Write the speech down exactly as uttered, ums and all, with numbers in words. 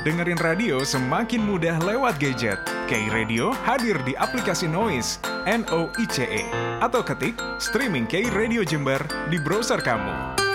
dengerin radio semakin mudah lewat gadget. K I Radio hadir di aplikasi Noise, N O I C E, atau ketik streaming K I Radio Jember di browser kamu.